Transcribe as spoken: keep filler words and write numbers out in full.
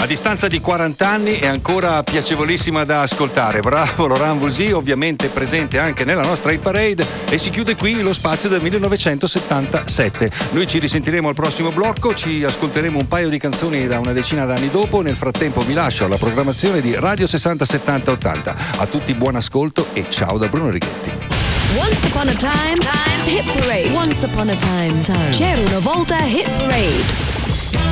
A distanza di quaranta anni è ancora piacevolissima da ascoltare. Bravo Laurent Voulzy, ovviamente presente anche nella nostra hit parade, e si chiude qui lo spazio del millenovecentosettantasette. Noi ci risentiremo al prossimo blocco, ci ascolteremo un paio di canzoni da una decina d'anni dopo. Nel frattempo vi lascio alla programmazione di Radio sessanta settanta ottanta. A tutti buon ascolto e ciao da Bruno Righetti. Once upon a time, time, hit parade. Once upon a time, time. C'era una volta hit parade.